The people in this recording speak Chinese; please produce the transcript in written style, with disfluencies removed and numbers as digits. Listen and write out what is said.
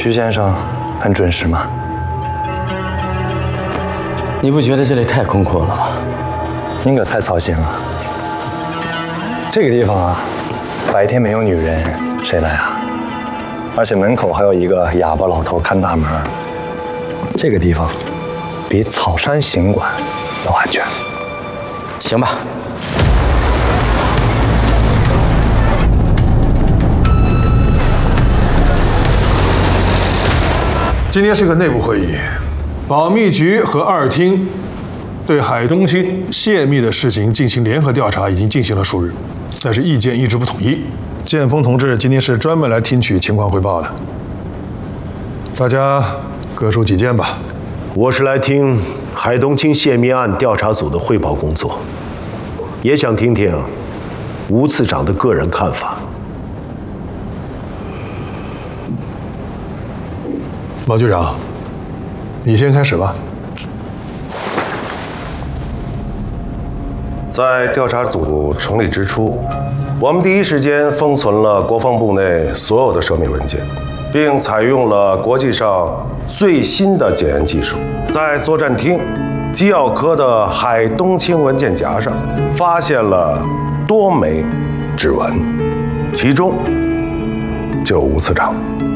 徐先生很准时吗？ 你不觉得这里太空阔了吗？ 您可太操心了。这个地方啊，白天没有女人，谁来啊？而且门口还有一个哑巴老头看大门。这个地方比草山行馆要安全。 行吧。 今天是个内部会议，保密局和二厅对海东青泄密的事情进行联合调查，已经进行了数日，但是意见一直不统一。建峰同志今天是专门来听取情况汇报的，大家各抒己见吧。 我是来听海东青泄密案调查组的汇报工作，也想听听吴次长的个人看法。 毛局长，你先开始吧。 在调查组成立之初，我们第一时间封存了国防部内所有的涉密文件，并采用了国际上最新的检验技术，在作战厅机要科的海东青文件夹上发现了多枚指纹，其中就有吴次长。